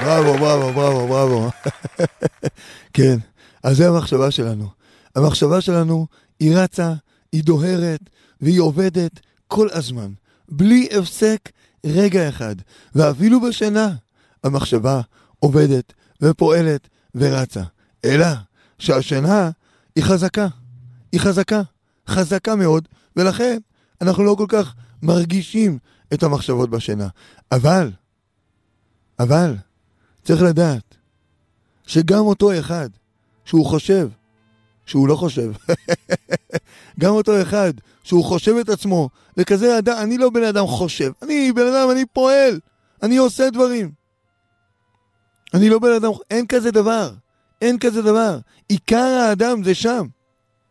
בראבו, בראבו, בראבו, בראבו. כן, אז זה המחשבה שלנו. המחשבה שלנו היא רצה, היא דוהרת, והיא עובדת כל הזמן, בלי הפסק רגע אחד. ואפילו בשינה, המחשבה עובדת ופועלת ורצה. אלא שהשינה היא חזקה. היא חזקה, חזקה מאוד, ולכן אנחנו לא כל כך מרגישים את המחשבות בשינה. אבל, צריך לדעת שגם אותו אחד שהוא חושב, שהוא לא חושב, גם אותו אחד שהוא חושב את עצמו, וכזה אדם, אני לא בן אדם חושב, אני בן אדם, אני פועל, אני עושה דברים. אני לא בן אדם, אין כזה דבר, אין כזה דבר. עיקר האדם זה שם.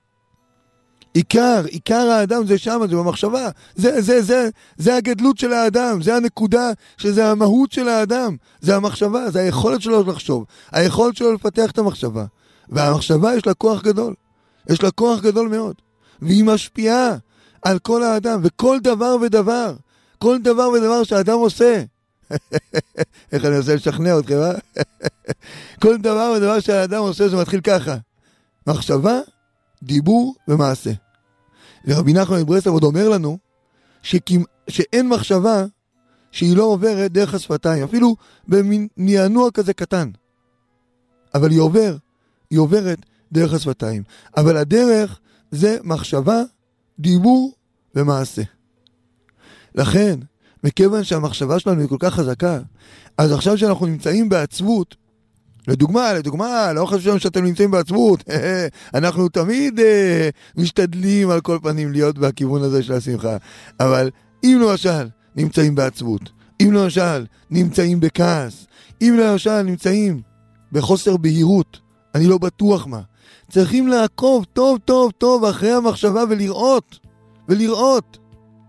עיקר האדם זה שם, זה במחשבה. זה הגדלות של האדם, זה הנקודה, שזה המהות של האדם. זה המחשבה, זה היכולת שלו לחשוב. היכולת שלו לפתח את המחשבה. והמחשבה יש לה כוח גדול. יש לה כוח גדול מאוד. והיא משפיעה על כל האדם, וכל דבר ודבר. כל דבר ודבר שהאדם עושה. איך אני עושה לשכנע אתכם, כל דבר ודבר שהאדם עושה, זה מתחיל ככה. מחשבה, דיבור ומעשה. ורבי נחמן מברסלב עוד אומר לנו שאין מחשבה שהיא לא עוברת דרך השפתיים, אפילו בנענוע כזה קטן. אבל היא עוברת דרך השפתיים. אבל הדרך זה מחשבה, דיבור ומעשה. לכן, מכיוון שהמחשבה שלנו היא כל כך חזקה, אז עכשיו שאנחנו נמצאים בעצבות, לדוגמה, לא חשבתם שאתם נמצאים בעצבות, אנחנו תמיד משתדלים על כל פנים להיות בכיוון הזה של השמחה, אבל אם למשל נמצאים בעצבות, אם למשל נמצאים בכעס, אם למשל נמצאים בחוסר בהירות, אני לא בטוח מה, צריכים לעקוב טוב טוב טוב אחרי המחשבה ולראות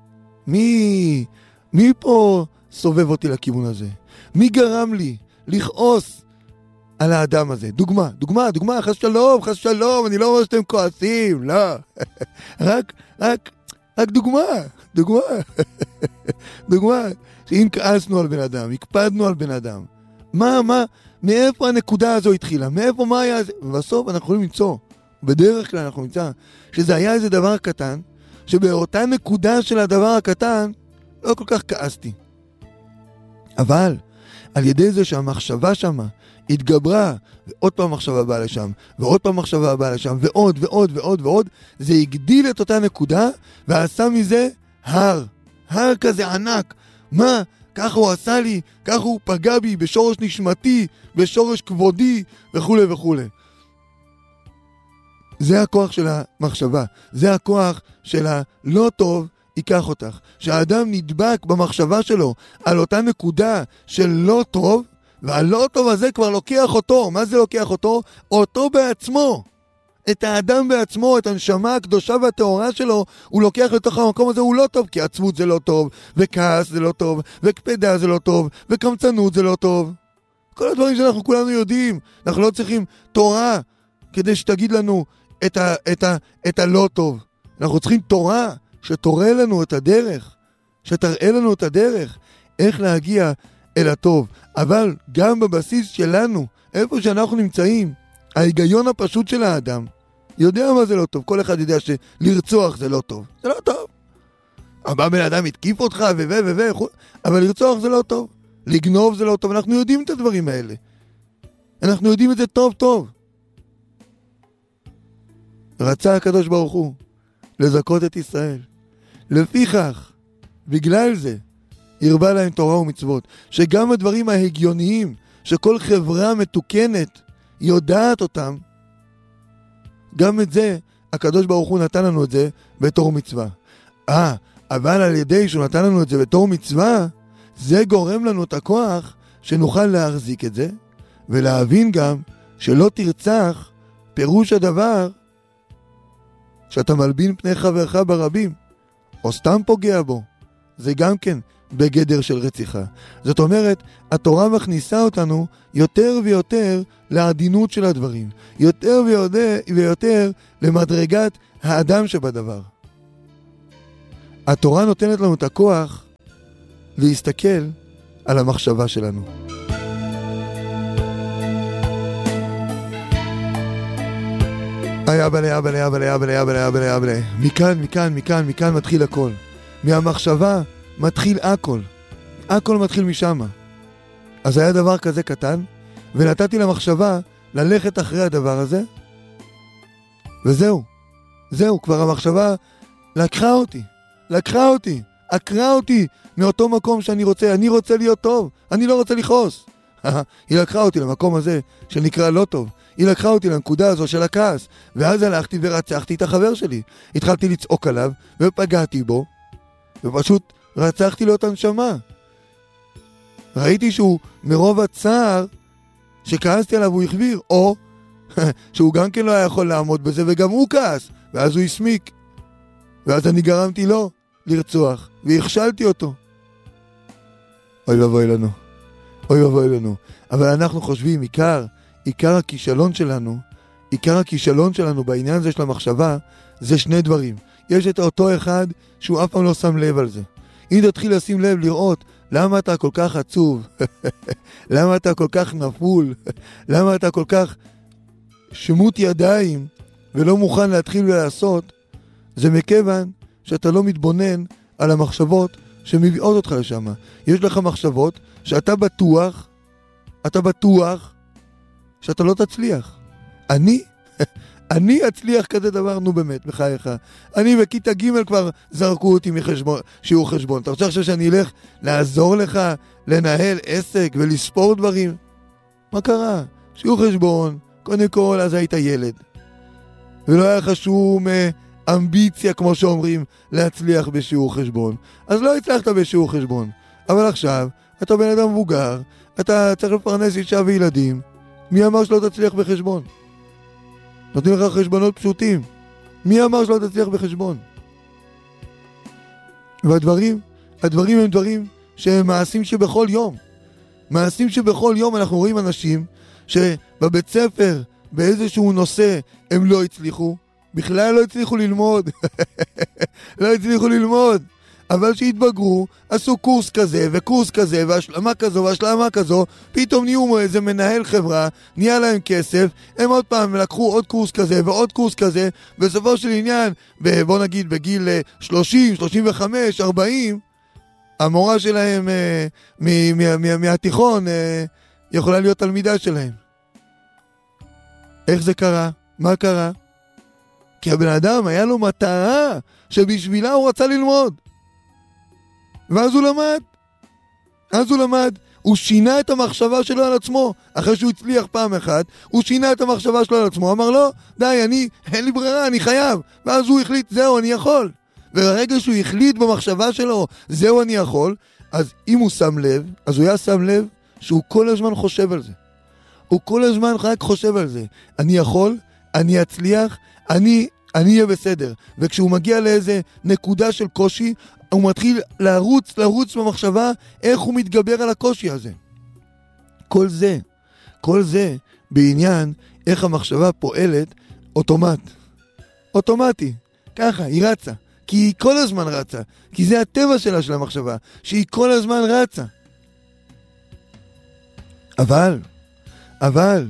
מי פה סובב אותי לכיוון הזה, מי גרם לי לכעוס על האדם הזה. דוגמה, חס שלום, אני לא אומר שאתם כועסים, לא. רק דוגמה, שאם כעסנו על בן אדם, הקפדנו על בן אדם, מאיפה הנקודה הזו התחילה? מה היה זה? ובסוף אנחנו יכולים למצוא, בדרך כלל אנחנו נמצא, שזה היה איזה דבר קטן, שבאותה נקודה של הדבר הקטן, לא כל כך כעסתי. אבל, על ידי זה שהמחשבה שמה, התגברה, ועוד פעם מחשבה באה לשם, ועוד פעם מחשבה באה לשם, ועוד, זה הגדיל את אותה נקודה, ועשה מזה הר כזה ענק. מה? ככה הוא עשה לי, ככה הוא פגע בי, בשורש נשמתי, בשורש כבודי, וכו'. זה הכוח של המחשבה, זה הכוח של הלא טוב, ייקח אותך. שהאדם נדבק במחשבה שלו, על אותה נקודה של לא טוב, והלא טוב הזה כבר לוקח אותו. מה זה לוקח אותו? אותו בעצמו. את האדם בעצמו, את הנשמה הקדושה והטהורה שלו, הוא לוקח לתוך המקום הזה, הוא לא טוב, כי עצבות זה לא טוב, וכעס זה לא טוב, וקפדה זה לא טוב, וקמצנות זה לא טוב. כל הדברים שאנחנו כולנו יודעים. אנחנו לא צריכים תורה כדי שתגיד לנו את הלא טוב. אנחנו צריכים תורה שתורא לנו את הדרך, שתראה לנו את הדרך, איך להגיע אל הטוב. אבל גם בבסיס שלנו, איפה שאנחנו נמצאים, ההיגיון הפשוט של האדם, יודע מה זה לא טוב. כל אחד יודע שלרצוח זה לא טוב. זה לא טוב. הבא בן אדם התקיף אותך אבל לרצוח זה לא טוב. לגנוב זה לא טוב. אנחנו יודעים את הדברים האלה. אנחנו יודעים את זה טוב טוב. רצה הקדוש ברוך הוא לזכות את ישראל. לפיכך, בגלל זה, הרבה להם תורה ומצוות, שגם הדברים ההגיוניים, שכל חברה מתוקנת יודעת אותם, גם את זה, הקדוש ברוך הוא נתן לנו את זה בתור מצווה. אבל על ידי שהוא נתן לנו את זה בתור מצווה, זה גורם לנו את הכוח שנוכל להחזיק את זה, ולהבין גם שלא תרצח, פירוש הדבר, שאתה מלבין פני חברך ברבים, או סתם פוגע בו, זה גם כן בגדר של רציחה. זאת אומרת, התורה מכניסה אותנו יותר ויותר לעדינות של הדברים, יותר ויותר למדרגת האדם שבדבר. התורה נותנת לנו את הכוח להסתכל על המחשבה שלנו. אבלה. מכאן מתחיל הכל. מהמחשבה מתחיל הכל. הכל מתחיל משם. אז היה דבר כזה קטן, ונתתי למחשבה ללכת אחרי הדבר הזה, וזהו. כבר המחשבה לקחה אותי, עקרה אותי מאותו מקום שאני רוצה. אני רוצה להיות טוב, אני לא רוצה לכעוס. היא לקחה אותי למקום הזה שנקרא לא טוב. היא לקחה אותי לנקודה הזו של הכעס, ואז הלכתי ורצחתי את החבר שלי. התחלתי לצעוק עליו, ופגעתי בו, ופשוט רצחתי לו את הנשמה. ראיתי שהוא מרוב הצער שכעסתי עליו הוא החביר, או שהוא גם כן לא היה יכול לעמוד בזה, וגם הוא כעס, ואז הוא הסמיק. ואז אני גרמתי לו לרצוח, והכשלתי אותו. אוי ואבוי לנו. אבל אנחנו חושבים, עיקר הכישלון שלנו בעניין הזה של המחשבה, זה שני דברים. יש את אותו אחד שהוא אף פעם לא שם לב על זה. אם תתחיל לשים לב לראות למה אתה כל כך עצוב, למה אתה כל כך נפול, למה אתה כל כך שמות ידיים ולא מוכן להתחיל ולעשות, זה מכיוון שאתה לא מתבונן על המחשבות שמביאות אותך לשם. יש לך מחשבות שאתה בטוח שאתה לא תצליח. אני אצליח כזה דבר, נו באמת, בחייך. אני בכיתה ג' כבר זרקו אותי שיעור חשבון. אתה רוצה עכשיו שאני אלך לעזור לך לנהל עסק ולספור דברים? מה קרה? שיעור חשבון, קודם כל אז היית ילד. ולא היה לך שום אמביציה, כמו שאומרים, להצליח בשיעור חשבון. אז לא הצלחת בשיעור חשבון. אבל עכשיו, אתה בן אדם מבוגר, אתה צריך לפרנס אישה וילדים. מי אמר שלא תצליח בחשבון? נותנים לך חשבונות פשוטים. מי אמר שלא תצליח בחשבון? והדברים הם דברים שהם מעשים שבכל יום. מעשים שבכל יום אנחנו רואים אנשים שבבית ספר, באיזשהו נושא, הם לא הצליחו. בכלל לא הצליחו ללמוד. לא הצליחו ללמוד. אבל שהתבגרו, עשו קורס כזה וקורס כזה והשלמה כזו והשלמה כזו, פתאום נהיו איזה מנהל חברה, נהיה להם כסף, הם עוד פעם לקחו עוד קורס כזה ועוד קורס כזה, בסופו של עניין, בוא נגיד בגיל 30, 35, 40, המורה שלהם מהתיכון יכולה להיות תלמידה שלהם. איך זה קרה? מה קרה? כי הבן אדם היה לו מטרה שבשבילה הוא רצה ללמוד. ואז הוא למד. הוא שינה את המחשבה שלו על עצמו. אחרי שהוא הצליח פעם אחת, הוא שינה את המחשבה שלו על עצמו. אמר לו, די, אין לי ברירה, אני חייב. ואז הוא החליט, זהו, אני יכול. וברגע שהוא החליט במחשבה שלו, זהו, אני יכול, אז אם הוא שם לב, אז הוא היה שם לב שהוא כל הזמן חושב על זה. הוא כל הזמן רק חושב על זה. אני יכול, אני אצליח, אני אהיה בסדר. וכשהוא מגיע לאיזה נקודה של קושי, הוא מתחיל לרוץ במחשבה איך הוא מתגבר על הקושי הזה. כל זה בעניין איך המחשבה פועלת אוטומטי. ככה, היא רצה. כי היא כל הזמן רצה. כי זה הטבע שלה של המחשבה, שהיא כל הזמן רצה. אבל,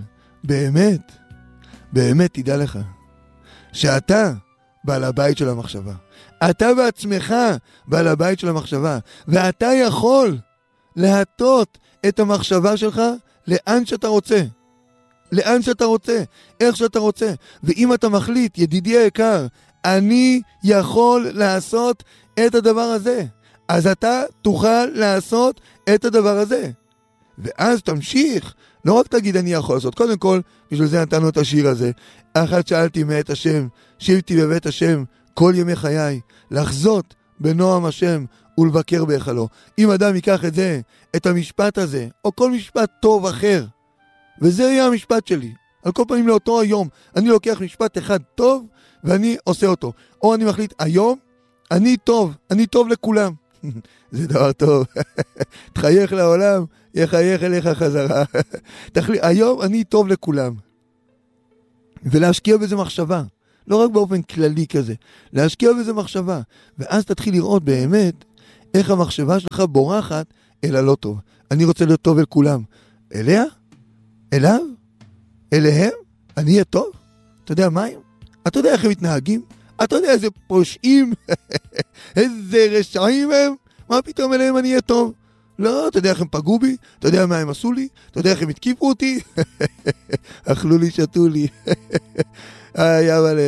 באמת תדע לך, שאתה בעל הבית של המחשבה. אתה בעצמך בעל הבית של המחשבה, ואתה יכול להטות את המחשבה שלך לאן שאתה רוצה, איך שאתה רוצה. ואם אתה מחליט, ידידי היקר, אני יכול לעשות את הדבר הזה, אז אתה תוכל לעשות את הדבר הזה. ואז תמשיך, לא רק תגיד אני יכול לעשות, קודם כל, בשביל זה נתנו את השיר הזה. אחת שאלתי מאת השם, שבתי בבית השם כל ימי חיי, לחזות בנועם השם ולבקר בהיכלו. אם אדם ייקח את המשפט הזה, או כל משפט טוב אחר, וזה יהיה המשפט שלי, על כל פנים לאותו היום, אני לוקח משפט אחד טוב, ואני עושה אותו. או אני מחליט, היום, אני טוב לכולם. זה דבר טוב. תחייך לעולם, יחייך אליך חזרה. היום אני טוב לכולם. ולהשקיע בזה מחשבה. לא רק באופן כללי כזה. להשקיע בזה מחשבה. ואז תתחיל לראות באמת איך המחשבה שלך בורחת אל הלא טוב. אני רוצה להיות טוב אל כולם. אליה? אליו? אליהם? אני אהיה טוב? אתה יודע מה? אתה יודע איך הם מתנהגים? אתה יודע איזה פושעים? איזה רשעים הם? מה פתאום אליהם אני אהיה טוב? לא, אתה יודע איך הם פגעו בי? אתה יודע מה הם עשו לי? אתה יודע איך הם התקיפו אותי? אכלו לי, שתו לי. אבל...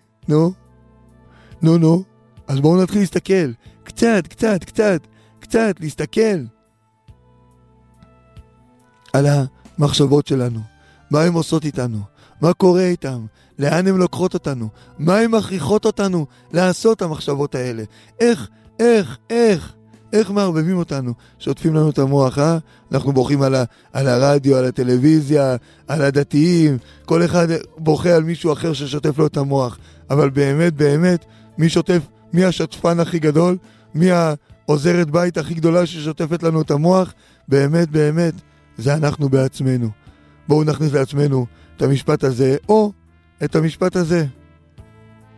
נו. אז בואו נתחיל להסתכל. קצת, להסתכל. על המחשבות שלנו. מה הן עושות איתנו? מה קורה איתם? לאן הן לוקחות אותנו? מה הן מכריחות אותנו לעשות המחשבות האלה? איך מערבבים אותנו? שוטפים לנו את המוח, אנחנו בוכים על הרדיו, על הטלוויזיה, על הדתיים, כל אחד בוכה על מישהו אחר ששוטף לו את המוח. אבל באמת, מי השטפן הכי גדול? מי העוזרת בית הכי גדולה ששוטפת לנו את המוח? באמת, זה אנחנו בעצמנו. בואו נכניס לעצמנו את המשפט הזה, או את המשפט הזה.